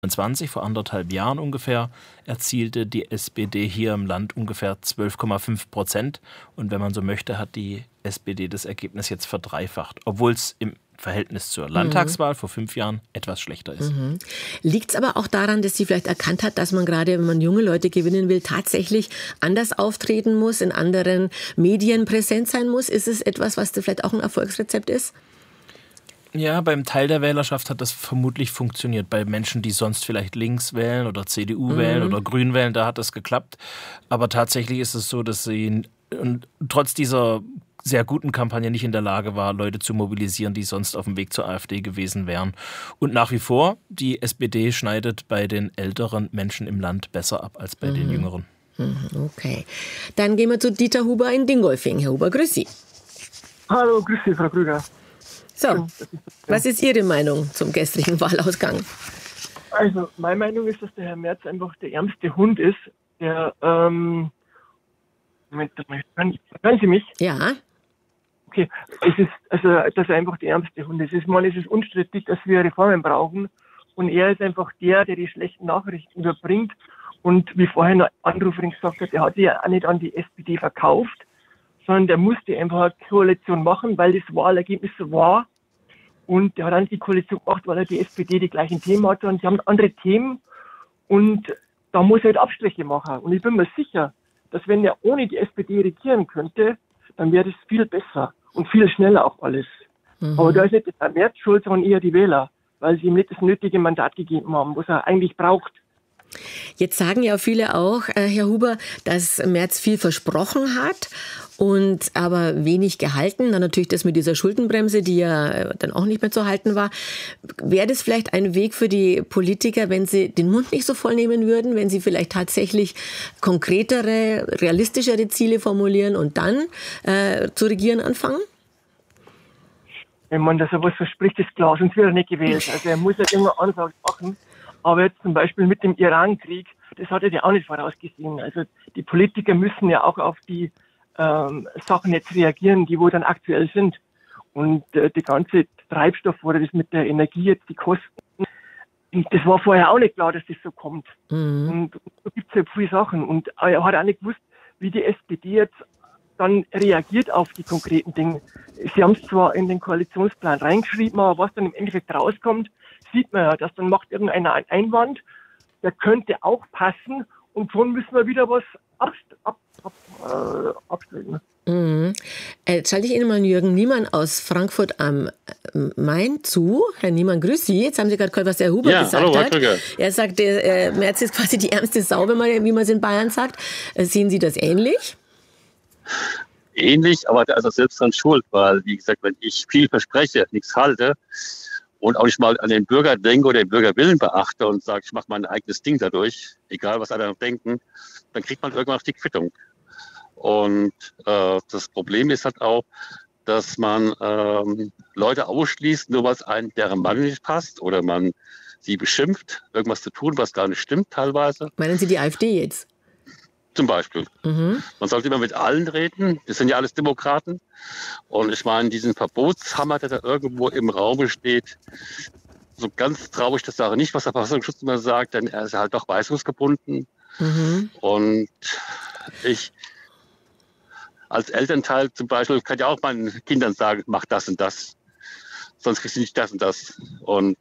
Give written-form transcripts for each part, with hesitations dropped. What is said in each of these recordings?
vor 1,5 Jahren ungefähr, erzielte die SPD hier im Land ungefähr 12,5%. Und wenn man so möchte, hat die SPD das Ergebnis jetzt verdreifacht, obwohl es im Verhältnis zur Landtagswahl vor 5 Jahren etwas schlechter ist. Liegt es aber auch daran, dass sie vielleicht erkannt hat, dass man gerade, wenn man junge Leute gewinnen will, tatsächlich anders auftreten muss, in anderen Medien präsent sein muss? Ist es etwas, was vielleicht auch ein Erfolgsrezept ist? Ja, beim Teil der Wählerschaft hat das vermutlich funktioniert. Bei Menschen, die sonst vielleicht links wählen oder CDU wählen oder Grün wählen, da hat das geklappt. Aber tatsächlich ist es so, dass sie trotz dieser sehr guten Kampagne nicht in der Lage war, Leute zu mobilisieren, die sonst auf dem Weg zur AfD gewesen wären. Und nach wie vor, die SPD schneidet bei den älteren Menschen im Land besser ab als bei den jüngeren. Okay. Dann gehen wir zu Dieter Huber in Dingolfing. Herr Huber, grüß Sie. Hallo, grüß Sie, Frau Krüger. So, was ist Ihre Meinung zum gestrigen Wahlausgang? Also, meine Meinung ist, dass der Herr Merz einfach der ärmste Hund ist, der, hören Sie mich? Ja. Okay, es ist, also, dass er einfach der ärmste Hund ist. Es ist unstrittig, dass wir Reformen brauchen. Und er ist einfach der die schlechten Nachrichten überbringt. Und wie vorhin eine Anruferin gesagt hat, er hat sich ja auch nicht an die SPD verkauft, sondern der musste einfach eine Koalition machen, weil das Wahlergebnis so war. Und der hat dann die Koalition gemacht, weil er die SPD die gleichen Themen hatte. Und die haben andere Themen. Und da muss er halt Abstriche machen. Und ich bin mir sicher, dass wenn er ohne die SPD regieren könnte, dann wäre das viel besser und viel schneller auch alles. Aber da ist nicht der Merz schuld, sondern eher die Wähler, weil sie ihm nicht das nötige Mandat gegeben haben, was er eigentlich braucht. Jetzt sagen ja viele auch, Herr Huber, dass Merz viel versprochen hat und aber wenig gehalten. Dann natürlich das mit dieser Schuldenbremse, die ja dann auch nicht mehr zu halten war. Wäre das vielleicht ein Weg für die Politiker, wenn sie den Mund nicht so voll nehmen würden, wenn sie vielleicht tatsächlich konkretere, realistischere Ziele formulieren und dann zu regieren anfangen? Wenn man da sowas verspricht, ist klar, sonst wird er nicht gewählt. Also er muss ja immer Ansagen machen. Aber jetzt zum Beispiel mit dem Iran-Krieg, das hat er ja auch nicht vorausgesehen. Also die Politiker müssen ja auch auf die Sachen jetzt reagieren, die wo dann aktuell sind. Und die ganze Treibstoff oder das mit der Energie jetzt, die Kosten, das war vorher auch nicht klar, dass das so kommt. Und so gibt es ja viele Sachen. Und er hat auch nicht gewusst, wie die SPD jetzt dann reagiert auf die konkreten Dinge. Sie haben es zwar in den Koalitionsplan reingeschrieben, aber was dann im Endeffekt rauskommt, sieht man ja, dass dann macht irgendeiner einen Einwand, der könnte auch passen und schon müssen wir wieder was abstellen. Jetzt schalte ich Ihnen mal Jürgen Niemann aus Frankfurt am Main zu. Herr Niemann, grüß Sie. Jetzt haben Sie gerade gehört, was Herr Huber gesagt hat. Er sagt, Merz ist quasi die ärmste Sau, wie man es in Bayern sagt. Sehen Sie das ähnlich? Ähnlich, aber da ist er selbst dran schuld, weil, wie gesagt, wenn ich viel verspreche, nichts halte und auch nicht mal an den Bürger denke oder den Bürgerwillen beachte und sage, ich mache mein eigenes Ding dadurch, egal was alle noch denken, dann kriegt man irgendwann auch die Quittung. Und das Problem ist halt auch, dass man Leute ausschließt, nur weil es einem deren Meinung nicht passt oder man sie beschimpft, irgendwas zu tun, was gar nicht stimmt teilweise. Meinen Sie die AfD jetzt? Zum Beispiel. Man sollte immer mit allen reden. Das sind ja alles Demokraten. Und ich meine, diesen Verbotshammer, der da irgendwo im Raum steht, so ganz traurig das Sache nicht, was der Verfassungsschutz immer sagt, denn er ist halt doch weisungsgebunden. Und ich als Elternteil zum Beispiel kann ja auch meinen Kindern sagen, mach das und das. Sonst kriegst du nicht das und das. Und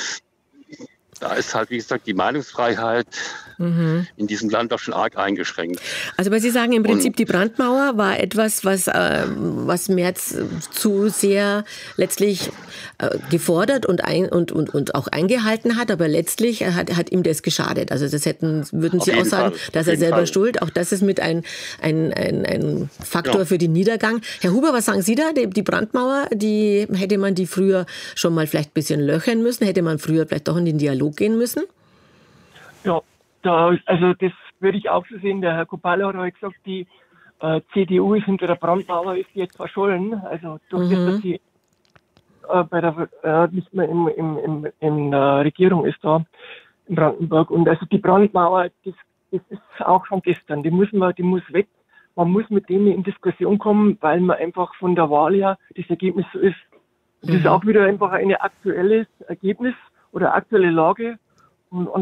da ist halt, wie gesagt, die Meinungsfreiheit in diesem Land auch schon arg eingeschränkt. Also, aber Sie sagen im Prinzip, die Brandmauer war etwas, was Merz zu sehr letztlich gefordert und auch eingehalten hat, aber letztlich hat ihm das geschadet. Also das würden Sie auch sagen, dass er selber schuld. Auch das ist mit ein Faktor für den Niedergang. Herr Huber, was sagen Sie da? Die Brandmauer, hätte man die früher schon mal vielleicht ein bisschen löchern müssen? Hätte man früher vielleicht doch in den Dialog gehen müssen? Ja, also das würde ich auch so sehen. Der Herr Kopala hat heute gesagt, die CDU ist hinter der Brandmauer, ist jetzt verschollen. Also durch das, dass sie nicht mehr in der Regierung ist da in Brandenburg. Und also die Brandmauer, das ist auch von gestern. Die muss weg. Man muss mit denen in Diskussion kommen, weil man einfach von der Wahl her das Ergebnis so ist. Das ist auch wieder einfach ein aktuelles Ergebnis oder aktuelle Lage. Und